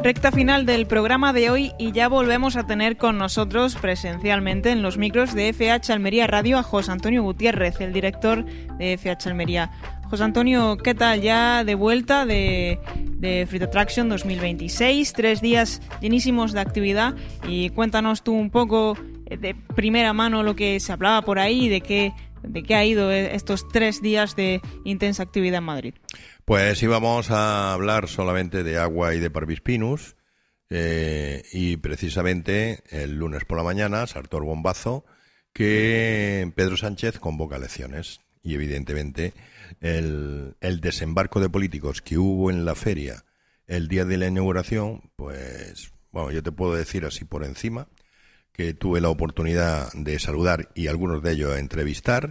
Recta final del programa de hoy y ya volvemos a tener con nosotros presencialmente en los micros de FH Almería Radio a José Antonio Gutiérrez, el director de FH Almería. José Antonio, ¿qué tal? Ya de vuelta de Fruit Attraction 2026, 3 días llenísimos de actividad, y cuéntanos tú un poco de primera mano lo que se hablaba por ahí, de qué ha ido estos 3 días de intensa actividad en Madrid. Pues íbamos a hablar solamente de agua y de Parvis Pinus, y precisamente el lunes por la mañana saltó el bombazo que Pedro Sánchez convoca elecciones, y evidentemente el desembarco de políticos que hubo en la feria el día de la inauguración, pues bueno, yo te puedo decir así por encima que tuve la oportunidad de saludar y algunos de ellos entrevistar,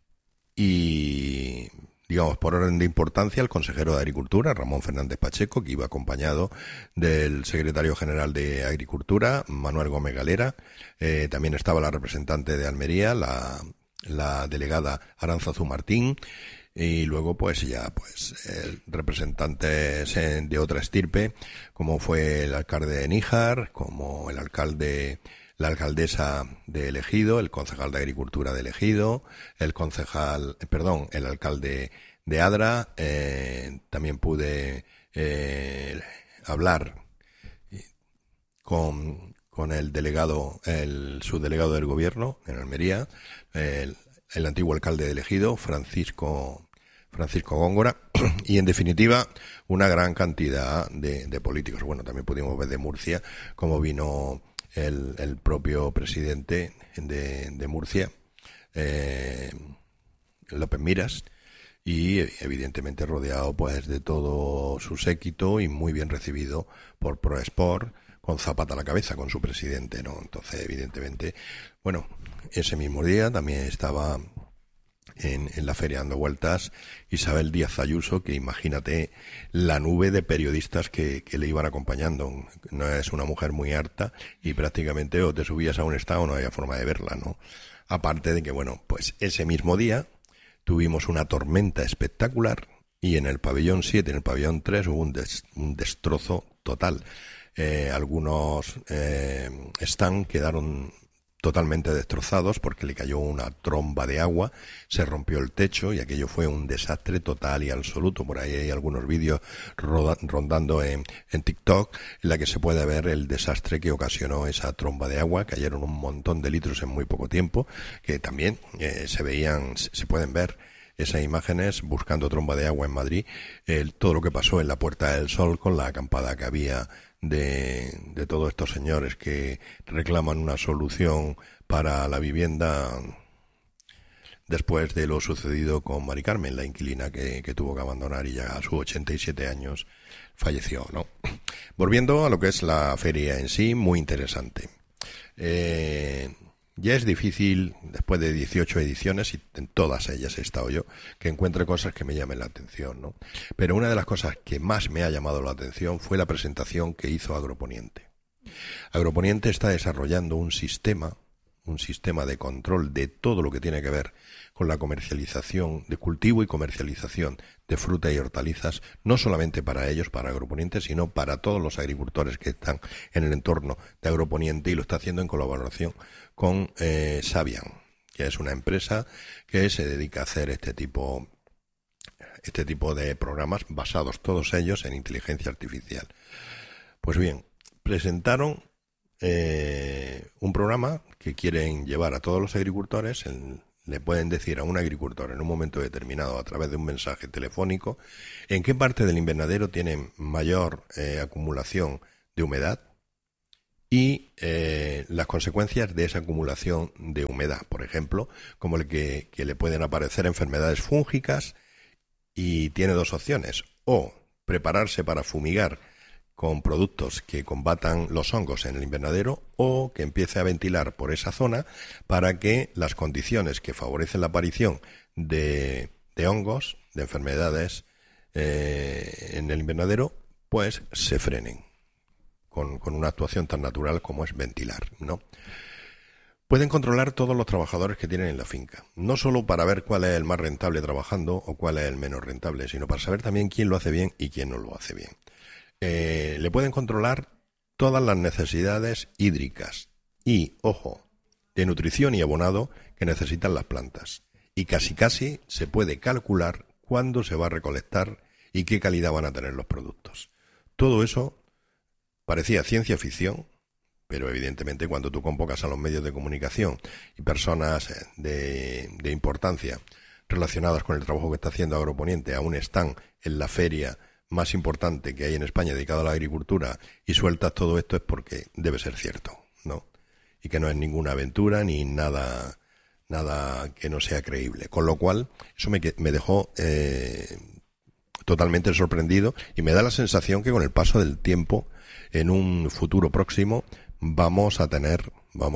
y digamos por orden de importancia el consejero de Agricultura, Ramón Fernández Pacheco, que iba acompañado del secretario general de Agricultura, Manuel Gómez Galera. También estaba la representante de Almería, la delegada Aránzazu Martín, y luego representantes de otra estirpe, como fue el alcalde de Níjar, como la alcaldesa de Ejido, el concejal de Agricultura de Ejido, el alcalde de Adra. También pude hablar con el delegado, el subdelegado del gobierno en Almería, el antiguo alcalde de Ejido, Francisco Góngora, y en definitiva una gran cantidad de políticos. Bueno, también pudimos ver de Murcia cómo vino el propio presidente de Murcia, López Miras, y evidentemente rodeado pues de todo su séquito y muy bien recibido por ProSport, con Zapata a la cabeza, con su presidente, ¿no? Entonces, evidentemente, bueno, ese mismo día también estaba en la feria dando vueltas Isabel Díaz Ayuso, que imagínate la nube de periodistas que le iban acompañando. No es una mujer muy harta y prácticamente o te subías a un estado o no había forma de verla, ¿no? Aparte de que, bueno, pues ese mismo día tuvimos una tormenta espectacular y en el pabellón 7, en el pabellón 3 hubo un destrozo total. Algunos stands quedaron totalmente destrozados porque le cayó una tromba de agua, se rompió el techo y aquello fue un desastre total y absoluto. Por ahí hay algunos vídeos rondando en TikTok en la que se puede ver el desastre que ocasionó esa tromba de agua. Cayeron un montón de litros en muy poco tiempo, que también se pueden ver esas imágenes buscando tromba de agua en Madrid, todo lo que pasó en la Puerta del Sol con la acampada que había de todos estos señores que reclaman una solución para la vivienda después de lo sucedido con Mari Carmen, la inquilina que tuvo que abandonar y ya a sus 87 años falleció, ¿no? Volviendo a lo que es la feria en sí, muy interesante. Ya es difícil, después de 18 ediciones, y en todas ellas he estado yo, que encuentre cosas que me llamen la atención, ¿no? Pero una de las cosas que más me ha llamado la atención fue la presentación que hizo Agroponiente. Agroponiente está desarrollando un sistema de control de todo lo que tiene que ver con la comercialización, de cultivo y comercialización de fruta y hortalizas, no solamente para ellos, para Agroponiente, sino para todos los agricultores que están en el entorno de Agroponiente, y lo está haciendo en colaboración con Sabian, que es una empresa que se dedica a hacer este tipo de programas basados todos ellos en inteligencia artificial. Pues bien, presentaron un programa que quieren llevar a todos los agricultores. Le pueden decir a un agricultor en un momento determinado, a través de un mensaje telefónico, en qué parte del invernadero tienen mayor acumulación de humedad y las consecuencias de esa acumulación de humedad. Por ejemplo, como el que le pueden aparecer enfermedades fúngicas, y tiene dos opciones: o prepararse para fumigar con productos que combatan los hongos en el invernadero, o que empiece a ventilar por esa zona para que las condiciones que favorecen la aparición de hongos, de enfermedades en el invernadero, pues se frenen con una actuación tan natural como es ventilar, ¿no? Pueden controlar todos los trabajadores que tienen en la finca, no solo para ver cuál es el más rentable trabajando o cuál es el menos rentable, sino para saber también quién lo hace bien y quién no lo hace bien. le pueden controlar todas las necesidades hídricas y, ojo, de nutrición y abonado que necesitan las plantas. Y casi se puede calcular cuándo se va a recolectar y qué calidad van a tener los productos. Todo eso parecía ciencia ficción, pero evidentemente cuando tú convocas a los medios de comunicación y personas de importancia relacionadas con el trabajo que está haciendo Agroponiente aún están en la feria más importante que hay en España dedicada a la agricultura y sueltas todo esto, es porque debe ser cierto, ¿no? Y que no es ninguna aventura ni nada que no sea creíble. Con lo cual, eso me dejó totalmente sorprendido y me da la sensación que con el paso del tiempo, en un futuro próximo, vamos a tener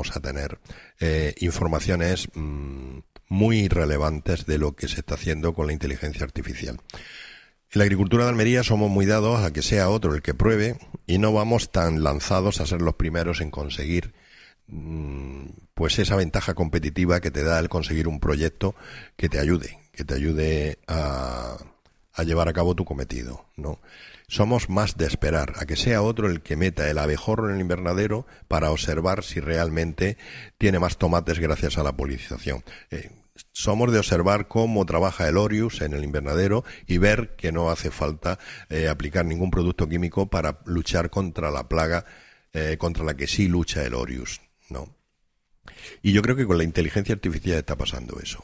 informaciones muy relevantes de lo que se está haciendo con la inteligencia artificial. En la agricultura de Almería somos muy dados a que sea otro el que pruebe y no vamos tan lanzados a ser los primeros en conseguir pues esa ventaja competitiva que te da el conseguir un proyecto que te ayude a llevar a cabo tu cometido, ¿no? Somos más de esperar a que sea otro el que meta el abejorro en el invernadero para observar si realmente tiene más tomates gracias a la polinización. Somos de observar cómo trabaja el Orius en el invernadero y ver que no hace falta aplicar ningún producto químico para luchar contra la plaga contra la que sí lucha el Orius, ¿no? Y yo creo que con la inteligencia artificial está pasando eso.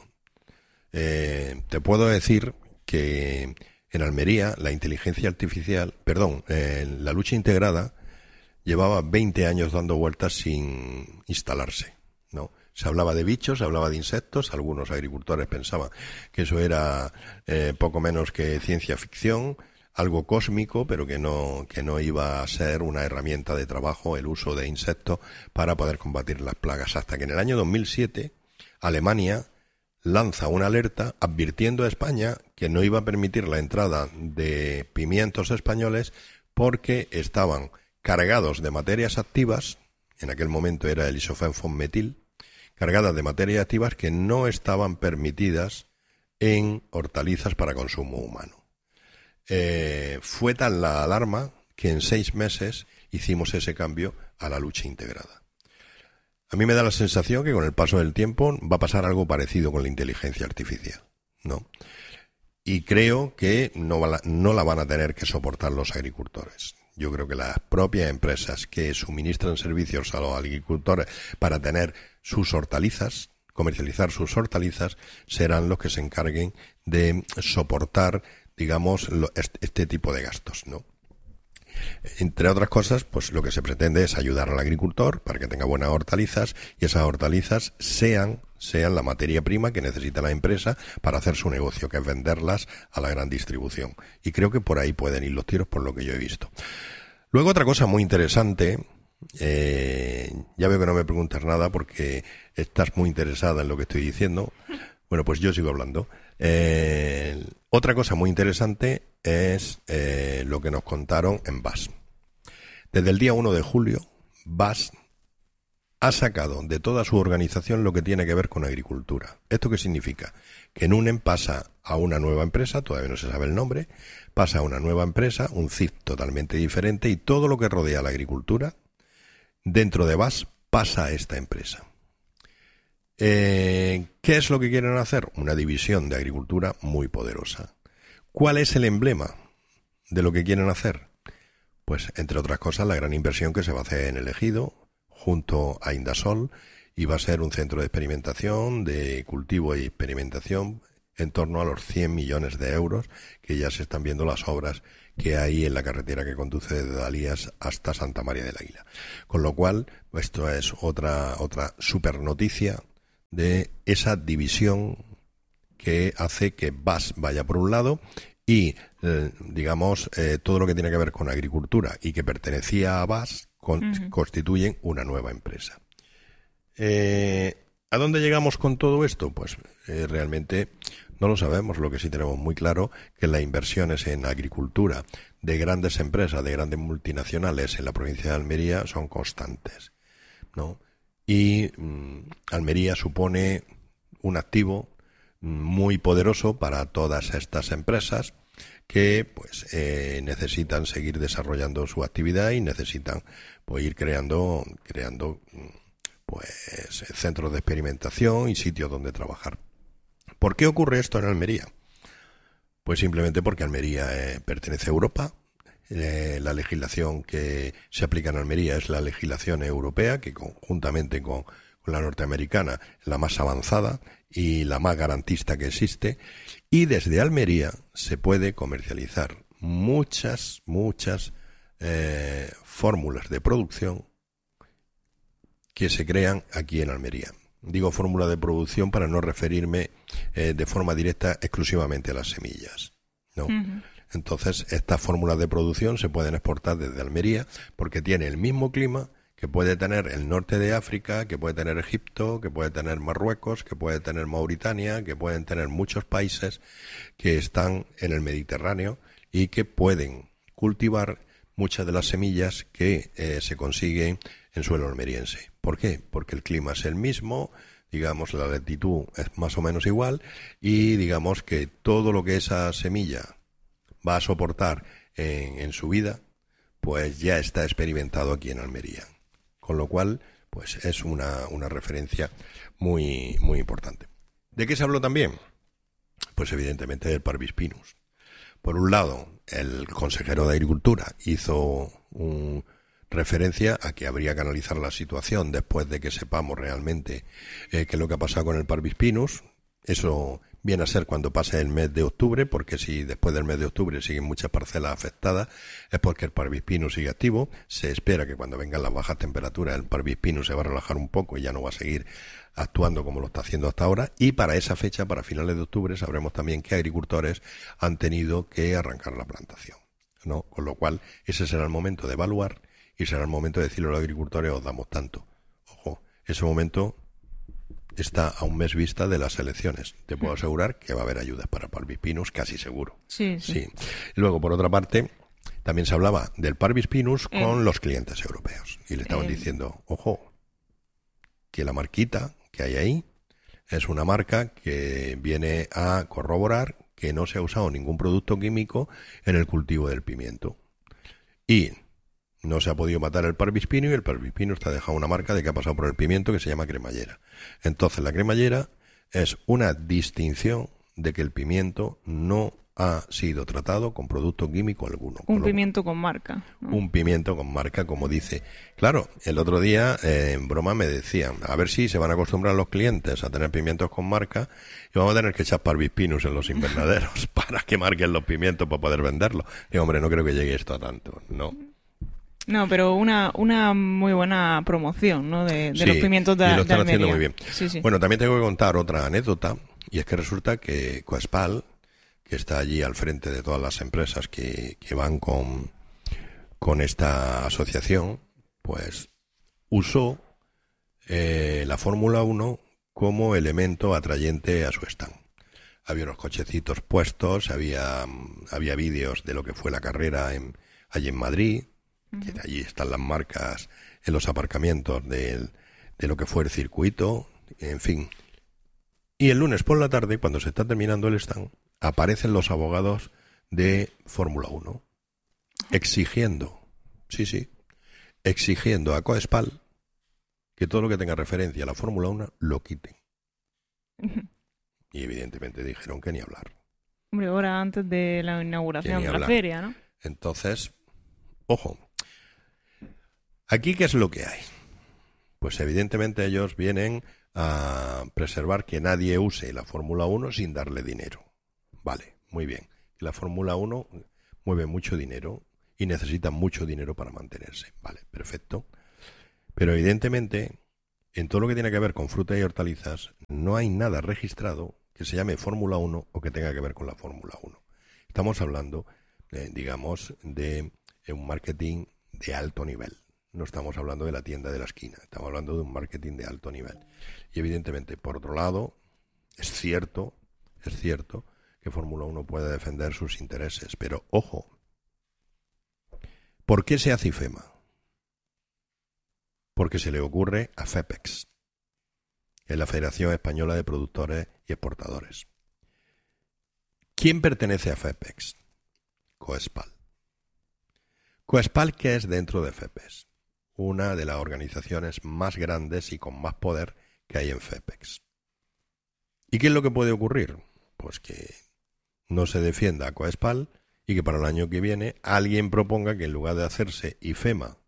Te puedo decir que en Almería la inteligencia artificial, la lucha integrada llevaba 20 años dando vueltas sin instalarse, ¿no? Se hablaba de bichos, se hablaba de insectos, algunos agricultores pensaban que eso era poco menos que ciencia ficción, algo cósmico, pero que no iba a ser una herramienta de trabajo el uso de insectos para poder combatir las plagas. Hasta que en el año 2007 Alemania lanza una alerta advirtiendo a España que no iba a permitir la entrada de pimientos españoles porque estaban cargados de materias activas, en aquel momento era el isofenfonmetil, cargadas de materias activas que no estaban permitidas en hortalizas para consumo humano. Fue tal la alarma que en 6 meses hicimos ese cambio a la lucha integrada. A mí me da la sensación que con el paso del tiempo va a pasar algo parecido con la inteligencia artificial, ¿no? Y creo que no la van a tener que soportar los agricultores. Yo creo que las propias empresas que suministran servicios a los agricultores para tener sus hortalizas, comercializar sus hortalizas, serán los que se encarguen de soportar, digamos, este tipo de gastos, ¿no? Entre otras cosas, pues lo que se pretende es ayudar al agricultor para que tenga buenas hortalizas y esas hortalizas sean la materia prima que necesita la empresa para hacer su negocio, que es venderlas a la gran distribución. Y creo que por ahí pueden ir los tiros por lo que yo he visto. Luego otra cosa muy interesante, ya veo que no me preguntas nada porque estás muy interesada en lo que estoy diciendo. Bueno, pues yo sigo hablando. Otra cosa muy interesante es lo que nos contaron en BAS. Desde el día 1 de julio, BAS ha sacado de toda su organización lo que tiene que ver con agricultura. ¿Esto qué significa? Que Nunen pasa a una nueva empresa, todavía no se sabe el nombre, pasa a una nueva empresa, un CIF totalmente diferente, y todo lo que rodea a la agricultura dentro de BAS pasa a esta empresa. ¿Qué es lo que quieren hacer? Una división de agricultura muy poderosa. ¿Cuál es el emblema de lo que quieren hacer? Pues, entre otras cosas, la gran inversión que se va a hacer en el Ejido, junto a Indasol, y va a ser un centro de experimentación, de cultivo y experimentación, en torno a los 100 millones de euros, que ya se están viendo las obras que hay en la carretera que conduce desde Dalías hasta Santa María del Águila. Con lo cual, esto es otra super noticia de esa división que hace que BAS vaya por un lado y, todo lo que tiene que ver con agricultura y que pertenecía a BAS constituyen una nueva empresa. ¿A dónde llegamos con todo esto? Pues realmente no lo sabemos. Lo que sí tenemos muy claro que las inversiones en agricultura de grandes empresas, de grandes multinacionales en la provincia de Almería son constantes, ¿no? Y Almería supone un activo muy poderoso para todas estas empresas que pues necesitan seguir desarrollando su actividad y necesitan pues ir creando pues centros de experimentación y sitios donde trabajar. ¿Por qué ocurre esto en Almería? Pues simplemente porque Almería pertenece a Europa. La legislación que se aplica en Almería es la legislación europea, que conjuntamente con la norteamericana es la más avanzada y la más garantista que existe. Y desde Almería se puede comercializar muchas fórmulas de producción que se crean aquí en Almería. Digo fórmula de producción para no referirme de forma directa exclusivamente a las semillas, ¿no? Uh-huh. Entonces, estas fórmulas de producción se pueden exportar desde Almería porque tiene el mismo clima que puede tener el norte de África, que puede tener Egipto, que puede tener Marruecos, que puede tener Mauritania, que pueden tener muchos países que están en el Mediterráneo y que pueden cultivar muchas de las semillas que se consiguen en suelo almeriense. ¿Por qué? Porque el clima es el mismo, digamos, la latitud es más o menos igual y digamos que todo lo que esa semilla va a soportar en su vida, pues ya está experimentado aquí en Almería. Con lo cual, pues es una referencia muy importante. ¿De qué se habló también? Pues evidentemente del Parvis Pinus. Por un lado, el consejero de Agricultura hizo referencia a que habría que analizar la situación después de que sepamos realmente qué es lo que ha pasado con el Parvis Pinus. Eso viene a ser cuando pase el mes de octubre, porque si después del mes de octubre siguen muchas parcelas afectadas, es porque el Parvis Pinus sigue activo. Se espera que cuando vengan las bajas temperaturas el Parvis Pinus se va a relajar un poco y ya no va a seguir actuando como lo está haciendo hasta ahora. Y para esa fecha, para finales de octubre, sabremos también qué agricultores han tenido que arrancar la plantación, ¿no? Con lo cual, ese será el momento de evaluar y será el momento de decirle a los agricultores, os damos tanto. Ojo, ese momento está a un mes vista de las elecciones. Te puedo asegurar que va a haber ayudas para Parvis Pinus, casi seguro. Sí. Luego, por otra parte, también se hablaba del Parvis Pinus con los clientes europeos. Y le estaban diciendo, ojo, que la marquita que hay ahí es una marca que viene a corroborar que no se ha usado ningún producto químico en el cultivo del pimiento. Y no se ha podido matar el Parvis Pinus y el Parvis Pinus te ha dejado una marca de que ha pasado por el pimiento que se llama cremallera. Entonces la cremallera es una distinción de que el pimiento no ha sido tratado con producto químico alguno. Un pimiento con marca, ¿no? Un pimiento con marca, como dice. Claro, el otro día en broma me decían, a ver si se van a acostumbrar los clientes a tener pimientos con marca y vamos a tener que echar Parvis Pinus en los invernaderos para que marquen los pimientos para poder venderlos. Y hombre, no creo que llegue esto a tanto, no. No, pero una muy buena promoción, ¿no? De los pimientos de Almería. Y lo están haciendo muy bien. Sí. Bueno, también tengo que contar otra anécdota, y es que resulta que Coespal, que está allí al frente de todas las empresas que van con esta asociación, pues usó la Fórmula 1 como elemento atrayente a su stand. Había unos cochecitos puestos, había vídeos de lo que fue la carrera allí en Madrid, que allí están las marcas en los aparcamientos de lo que fue el circuito, en fin. Y el lunes por la tarde, cuando se está terminando el stand, aparecen los abogados de Fórmula 1 exigiendo a Coespal que todo lo que tenga referencia a la Fórmula 1 lo quiten. Y evidentemente dijeron que ni hablar. Hombre, ahora antes de la inauguración de la feria, ¿no? Entonces, ojo, ¿aquí qué es lo que hay? Pues evidentemente ellos vienen a preservar que nadie use la Fórmula 1 sin darle dinero. Vale, muy bien. La Fórmula 1 mueve mucho dinero y necesita mucho dinero para mantenerse. Vale, perfecto. Pero evidentemente, en todo lo que tiene que ver con frutas y hortalizas, no hay nada registrado que se llame Fórmula 1 o que tenga que ver con la Fórmula 1. Estamos hablando, digamos, de un marketing de alto nivel. No estamos hablando de la tienda de la esquina, estamos hablando de un marketing de alto nivel. Y evidentemente, por otro lado, es cierto que Fórmula 1 puede defender sus intereses, pero ojo, ¿por qué se hace IFEMA? Porque se le ocurre a FEPEX, que es la Federación Española de Productores y Exportadores. ¿Quién pertenece a FEPEX? Coespal. Coespal, que es dentro de FEPEX, una de las organizaciones más grandes y con más poder que hay en FEPEX. ¿Y qué es lo que puede ocurrir? Pues que no se defienda a Coespal y que para el año que viene alguien proponga que en lugar de hacerse IFEMA,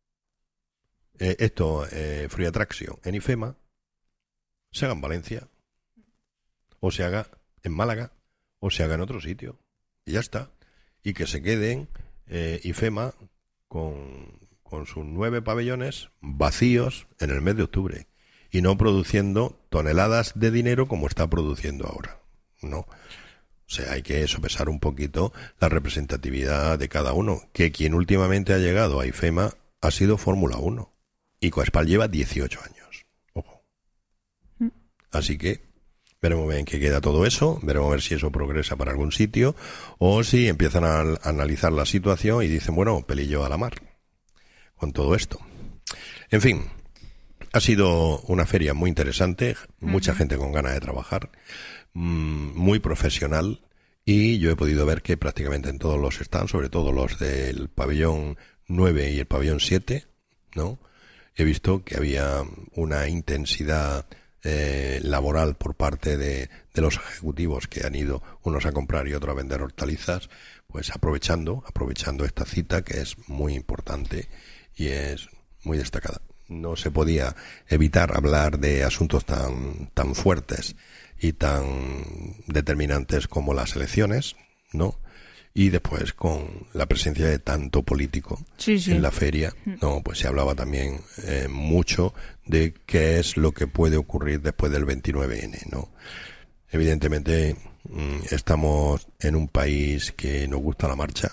Free Attraction en IFEMA, se haga en Valencia, o se haga en Málaga, o se haga en otro sitio. Y ya está. Y que se queden IFEMA con sus 9 pabellones vacíos en el mes de octubre y no produciendo toneladas de dinero como está produciendo ahora. No. O sea, hay que sopesar un poquito la representatividad de cada uno. Que quien últimamente ha llegado a IFEMA ha sido Fórmula 1. Y Coespal lleva 18 años. Ojo. Así que veremos bien qué queda todo eso, veremos a ver si eso progresa para algún sitio o si empiezan a analizar la situación y dicen, bueno, pelillo a la mar con todo esto. En fin, ha sido una feria muy interesante, mucha gente con ganas de trabajar, muy profesional, y yo he podido ver que prácticamente en todos los stands, sobre todo los del pabellón 9 y el pabellón 7, ¿no?, he visto que había una intensidad laboral por parte de los ejecutivos que han ido unos a comprar y otros a vender hortalizas, pues aprovechando esta cita que es muy importante y es muy destacada. No se podía evitar hablar de asuntos tan fuertes y tan determinantes como las elecciones, ¿no? Y después con la presencia de tanto político en la feria, no, pues se hablaba también mucho de qué es lo que puede ocurrir después del 29N, ¿no? Evidentemente estamos en un país que nos gusta la marcha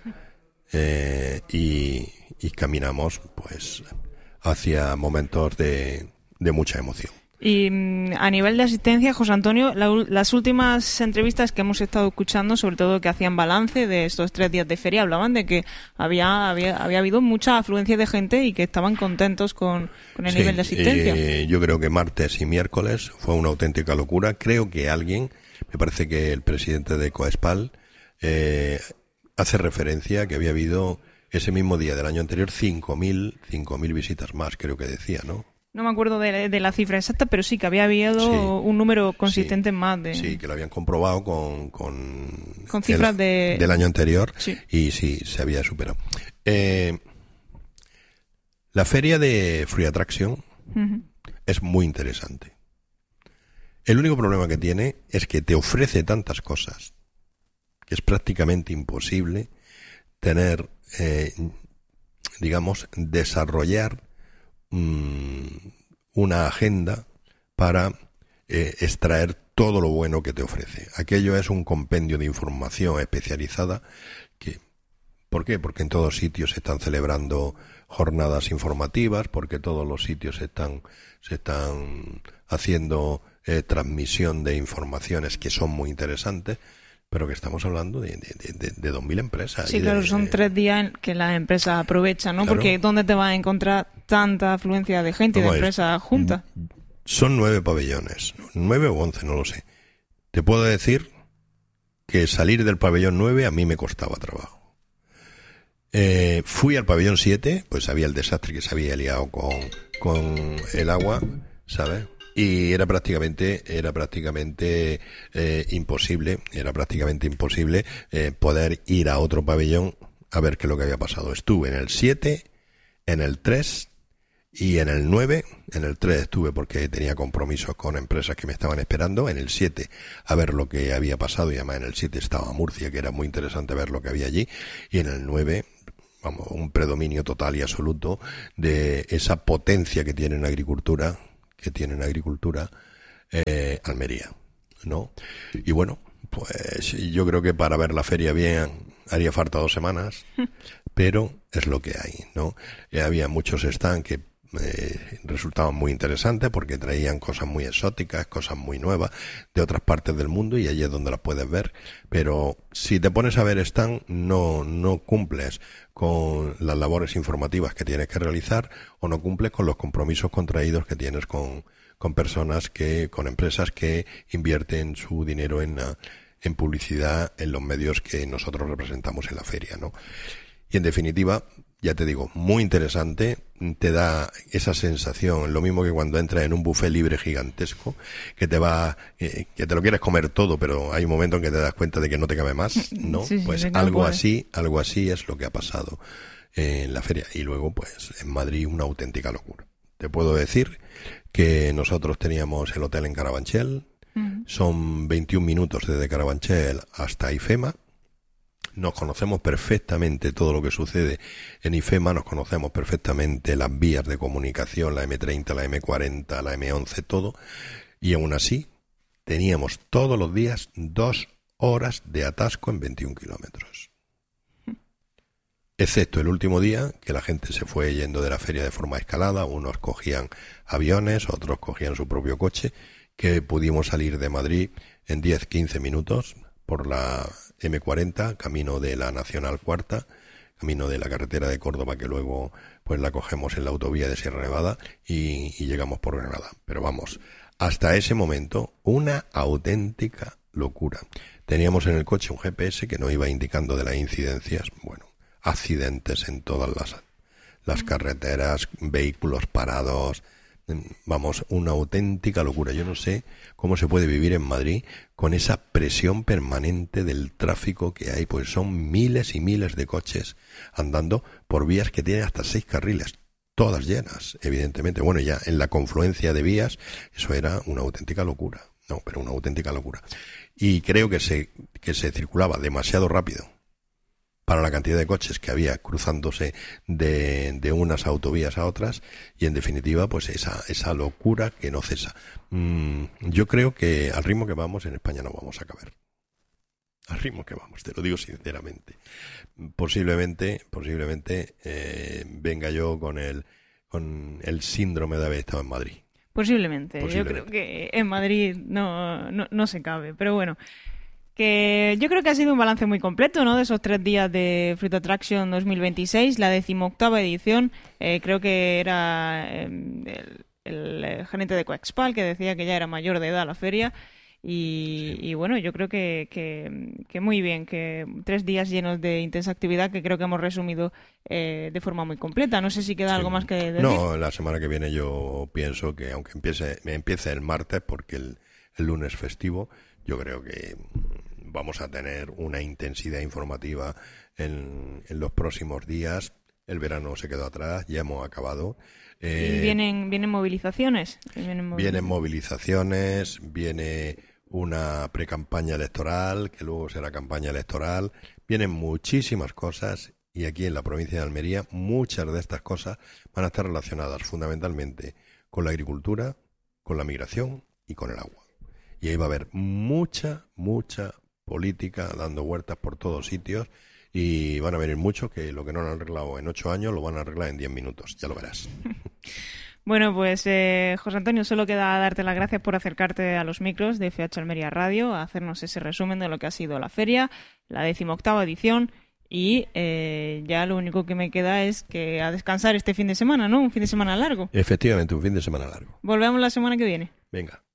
y caminamos pues hacia momentos de mucha emoción. Y a nivel de asistencia, José Antonio, las últimas entrevistas que hemos estado escuchando, sobre todo que hacían balance de estos 3 días de feria, hablaban de que había habido mucha afluencia de gente y que estaban contentos con el nivel de asistencia. Yo creo que martes y miércoles fue una auténtica locura. Creo que me parece que el presidente de Coespal hace referencia a que había habido ese mismo día del año anterior 5.000 visitas más, creo que decía, ¿no? No me acuerdo de la cifra exacta, pero sí que había habido un número consistente más de... Sí, que lo habían comprobado con cifras del año anterior y sí, se había superado. La feria de Free Attraction es muy interesante. El único problema que tiene es que te ofrece tantas cosas que es prácticamente imposible tener, desarrollar una agenda para extraer todo lo bueno que te ofrece. Aquello es un compendio de información especializada ¿por qué? Porque en todos sitios se están celebrando jornadas informativas, porque todos los sitios se están haciendo transmisión de informaciones que son muy interesantes, pero que estamos hablando de 2.000 empresas. Sí, claro, son 3 días que las empresas aprovechan, ¿no? Claro. Porque ¿dónde te vas a encontrar tanta afluencia de gente y de empresas juntas? Son 9 pabellones, 9 o 11, no lo sé. Te puedo decir que salir del pabellón 9 a mí me costaba trabajo. Fui al pabellón 7, pues había el desastre que se había liado con el agua, ¿sabes? Y era prácticamente imposible poder ir a otro pabellón a ver qué es lo que había pasado. Estuve en el 7, en el 3 y en el 9. En el 3 estuve porque tenía compromisos con empresas que me estaban esperando. En el 7 a ver lo que había pasado, y además en el 7 estaba Murcia, que era muy interesante ver lo que había allí. Y en el 9, un predominio total y absoluto de esa potencia que tiene en agricultura, Almería, ¿no? Y bueno, pues yo creo que para ver la feria bien haría falta 2 semanas, pero es lo que hay, ¿no? Había muchos stands que resultaban muy interesantes porque traían cosas muy exóticas, cosas muy nuevas de otras partes del mundo, y allí es donde las puedes ver. Pero si te pones a ver stand, no cumples con las labores informativas que tienes que realizar, o no cumples con los compromisos contraídos que tienes con personas con empresas que invierten su dinero en en publicidad en los medios que nosotros representamos en la feria, ¿no? Y en definitiva, ya te digo, muy interesante, te da esa sensación, lo mismo que cuando entras en un buffet libre gigantesco, que te lo quieres comer todo, pero hay un momento en que te das cuenta de que no te cabe más, ¿no? Sí, pues algo así es lo que ha pasado en la feria. Y luego, pues, en Madrid una auténtica locura. Te puedo decir que nosotros teníamos el hotel en Carabanchel, son 21 minutos desde Carabanchel hasta IFEMA. Nos conocemos perfectamente todo lo que sucede en IFEMA, nos conocemos perfectamente las vías de comunicación, la M30, la M40, la M11, todo. Y aún así, teníamos todos los días 2 horas de atasco en 21 kilómetros. Excepto el último día, que la gente se fue yendo de la feria de forma escalada, unos cogían aviones, otros cogían su propio coche, que pudimos salir de Madrid en 10-15 minutos por la M40, camino de la Nacional Cuarta, camino de la carretera de Córdoba, que luego pues la cogemos en la autovía de Sierra Nevada y llegamos por Granada. Pero vamos, hasta ese momento, una auténtica locura. Teníamos en el coche un GPS que nos iba indicando de las incidencias, bueno, accidentes en todas las carreteras, vehículos parados. Vamos, una auténtica locura. Yo no sé cómo se puede vivir en Madrid con esa presión permanente del tráfico que hay, pues son miles y miles de coches andando por vías que tienen hasta 6 carriles, todas llenas, evidentemente. Bueno, ya en la confluencia de vías, eso era una auténtica locura. No, pero una auténtica locura. Y creo que se circulaba demasiado rápido para la cantidad de coches que había cruzándose de unas autovías a otras, y en definitiva pues esa locura que no cesa. Yo creo que al ritmo que vamos en España no vamos a caber. Al ritmo que vamos, te lo digo sinceramente. Posiblemente venga yo con el síndrome de haber estado en Madrid. Posiblemente. Yo creo que en Madrid no se cabe, pero bueno. Que yo creo que ha sido un balance muy completo, ¿no? De esos 3 días de Fruit Attraction 2026, la 18ª edición. Creo que era el gerente de Coexpal que decía que ya era mayor de edad la feria. Y bueno, yo creo que muy bien, que 3 días llenos de intensa actividad que creo que hemos resumido de forma muy completa. No sé si queda algo más que decir. No, la semana que viene yo pienso que aunque empiece el martes, porque el lunes festivo, yo creo que vamos a tener una intensidad informativa en los próximos días. El verano se quedó atrás, ya hemos acabado. ¿Y vienen movilizaciones? Vienen movilizaciones, viene una precampaña electoral, que luego será campaña electoral. Vienen muchísimas cosas, y aquí en la provincia de Almería muchas de estas cosas van a estar relacionadas fundamentalmente con la agricultura, con la migración y con el agua. Y ahí va a haber mucha política dando vueltas por todos sitios, y van a venir muchos que lo que no han arreglado en 8 años lo van a arreglar en 10 minutos, ya lo verás. Bueno, pues José Antonio, solo queda darte las gracias por acercarte a los micros de FH Almería Radio, a hacernos ese resumen de lo que ha sido la feria, la 18ª edición, y ya lo único que me queda es que a descansar este fin de semana, ¿no? Un fin de semana largo. Efectivamente, un fin de semana largo. Volvemos la semana que viene. Venga.